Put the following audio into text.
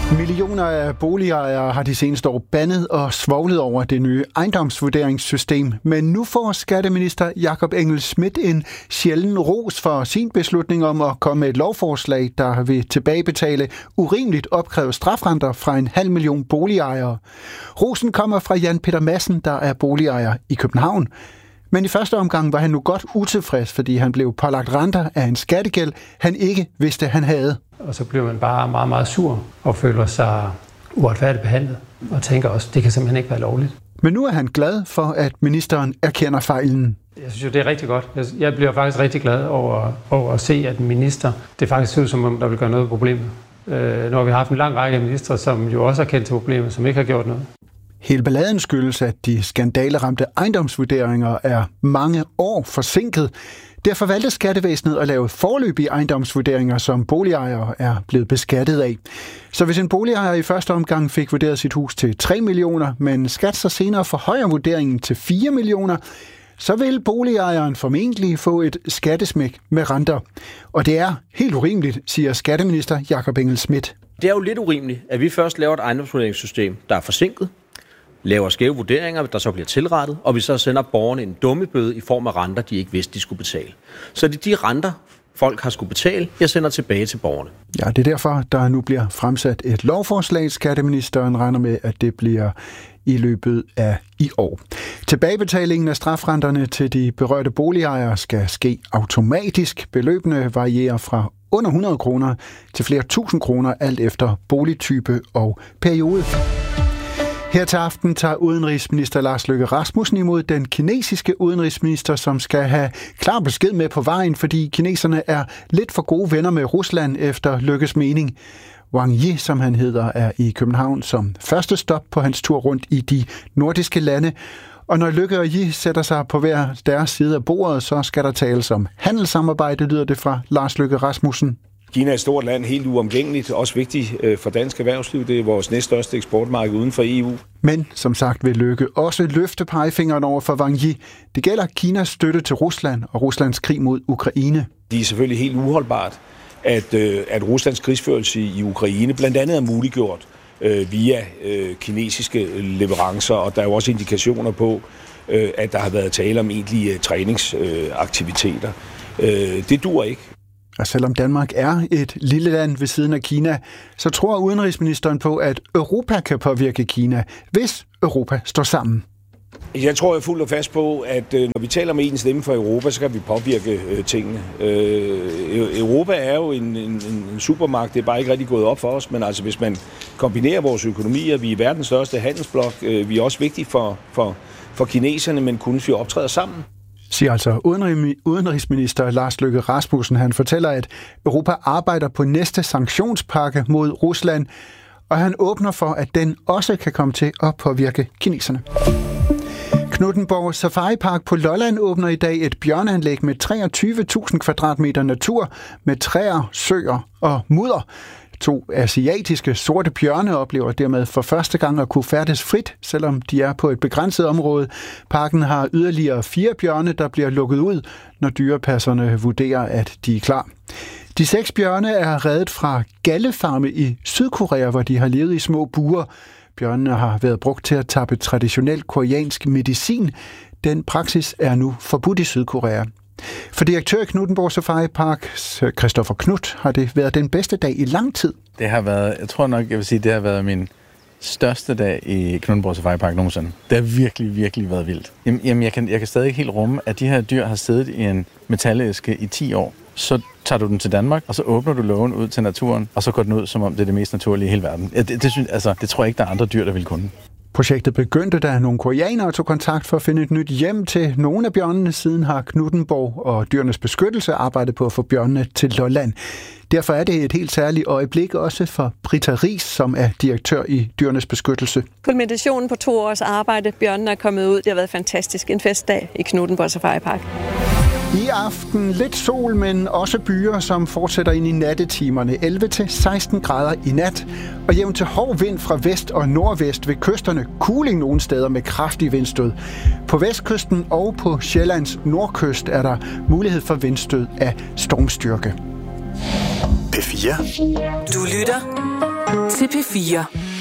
Millioner af boligejere har de seneste år bandet og svoglet over det nye ejendomsvurderingssystem. Men nu får skatteminister Jakob Engel-Schmidt en sjælden ros for sin beslutning om at komme med et lovforslag, der vil tilbagebetale urimeligt opkrævet strafrenter fra 500.000 boligejere. Rosen kommer fra Jan Peter Madsen, der er boligejer i København. Men i første omgang var han nu godt utilfreds, fordi han blev pålagt renter af en skattegæld, han ikke vidste, han havde. Og så bliver man bare meget, meget sur og føler sig uretfærdigt behandlet og tænker også, det kan simpelthen ikke være lovligt. Men nu er han glad for, at ministeren erkender fejlen. Jeg synes jo, det er rigtig godt. Jeg bliver faktisk rigtig glad over at se, at en minister, det faktisk ser ud som om, der vil gøre noget ved problemet. Nu har vi haft en lang række ministre, som jo også har kendt til problemet, som ikke har gjort noget. Hele balladen skyldes, at de skandaleramte ejendomsvurderinger er mange år forsinket. Derfor valgte skattevæsenet at lave foreløbige ejendomsvurderinger, som boligejere er blevet beskattet af. Så hvis en boligejer i første omgang fik vurderet sit hus til 3 millioner, men skat så senere forhøjer vurderingen til 4 millioner, så vil boligejeren formentlig få et skattesmæk med renter. Og det er helt urimeligt, siger skatteminister Jakob Engel-Schmidt. Det er jo lidt urimeligt, at vi først laver et ejendomsvurderingssystem, der er forsinket, laver skæve vurderinger, der så bliver tilrettet, og vi så sender borgerne en dummebøde i form af renter, de ikke vidste, de skulle betale. Så det er de renter, folk har skulle betale, jeg sender tilbage til borgerne. Ja, det er derfor, der nu bliver fremsat et lovforslag. Skatteministeren regner med, at det bliver i løbet af i år. Tilbagebetalingen af strafrenterne til de berørte boligejere skal ske automatisk. Beløbene varierer fra under 100 kroner til flere tusind kroner, alt efter boligtype og periode. Her til aften tager udenrigsminister Lars Løkke Rasmussen imod den kinesiske udenrigsminister, som skal have klar besked med på vejen, fordi kineserne er lidt for gode venner med Rusland efter Løkkes mening. Wang Yi, som han hedder, er i København som første stop på hans tur rundt i de nordiske lande. Og når Løkke og Yi sætter sig på hver deres side af bordet, så skal der tales om handelssamarbejde, lyder det fra Lars Løkke Rasmussen. Kina er et stort land, helt uomgængeligt, også vigtigt for dansk erhvervsliv. Det er vores næststørste eksportmarked uden for EU. Men som sagt vil Løkke også løfte pegefingeren over for Wang Yi. Det gælder Kinas støtte til Rusland og Ruslands krig mod Ukraine. Det er selvfølgelig helt uholdbart, at Ruslands krigsførelse i Ukraine blandt andet er muliggjort via kinesiske leverancer, og der er jo også indikationer på, at der har været tale om egentlige træningsaktiviteter. Det duer ikke. Og selvom Danmark er et lille land ved siden af Kina, så tror udenrigsministeren på, at Europa kan påvirke Kina, hvis Europa står sammen. Jeg tror fuldt og fast på, at når vi taler med en stemme for Europa, så kan vi påvirke tingene. Europa er jo en supermagt, det er bare ikke rigtig gået op for os, men altså hvis man kombinerer vores økonomier, vi er verdens største handelsblok, vi er også vigtige for kineserne, men kun vi optræder sammen. Siger altså udenrigsminister Lars Løkke Rasmussen. Han fortæller, at Europa arbejder på næste sanktionspakke mod Rusland, og han åbner for, at den også kan komme til at påvirke kineserne. Knuthenborg Safari Park på Lolland åbner i dag et bjørneanlæg med 23.000 kvadratmeter natur med træer, søer og mudder. 2 asiatiske sorte bjørne oplever dermed for første gang at kunne færdes frit, selvom de er på et begrænset område. Parken har yderligere 4 bjørne, der bliver lukket ud, når dyrepasserne vurderer, at de er klar. De 6 bjørne er reddet fra gallefarme i Sydkorea, hvor de har levet i små buer. Bjørnene har været brugt til at tappe traditionel koreansk medicin. Den praksis er nu forbudt i Sydkorea. For direktør i Knuthenborg Safari Park, Christoffer Knudt, har det været den bedste dag i lang tid. Det har været, jeg tror nok, jeg vil sige, det har været min største dag i Knuthenborg Safari Park nogensinde. Det har virkelig, virkelig været vildt. Jamen, jeg kan stadig ikke helt rumme, at de her dyr har siddet i en metalæske i 10 år. Så tager du den til Danmark, og så åbner du lågen ud til naturen, og så går den ud, som om det er det mest naturlige i hele verden. Det tror jeg ikke, der er andre dyr, der vil kunne. Projektet begyndte, da nogle koreanere tog kontakt for at finde et nyt hjem til nogle af bjørnene. Siden har Knuthenborg og Dyrenes Beskyttelse arbejdet på at få bjørnene til Lolland. Derfor er det et helt særligt øjeblik også for Britta Riis, som er direktør i Dyrenes Beskyttelse. Kulminationen på 2 års arbejde. Bjørnene er kommet ud. Det har været fantastisk. En festdag i Knuthenborg Safari Park. I aften lidt sol, men også byer, som fortsætter ind i nattetimerne. 11-16 grader i nat. Og jævnt til hård vind fra vest og nordvest ved kysterne. Kuling nogle steder med kraftig vindstød. På vestkysten og på Sjællands nordkyst er der mulighed for vindstød af stormstyrke. P4. Du lytter til P4.